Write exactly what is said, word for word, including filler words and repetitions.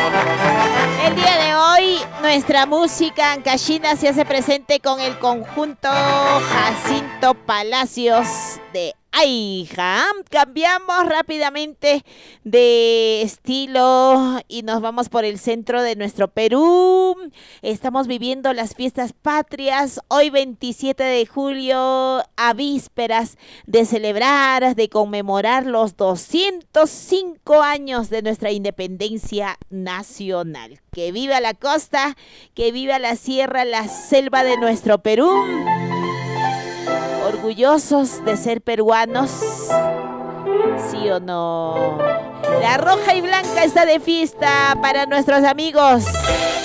El día de hoy, nuestra música ancashina se hace presente con el conjunto Jacinto Palacios de Aija. Cambiamos rápidamente de estilo y nos vamos por el centro de nuestro Perú. Estamos viviendo las fiestas patrias. Hoy veintisiete de julio, a vísperas de celebrar, de conmemorar los doscientos cinco años de nuestra independencia nacional. Que viva la costa, que viva la sierra, la selva de nuestro Perú. Orgullosos de ser peruanos, ¿sí o no? La roja y blanca está de fiesta para nuestros amigos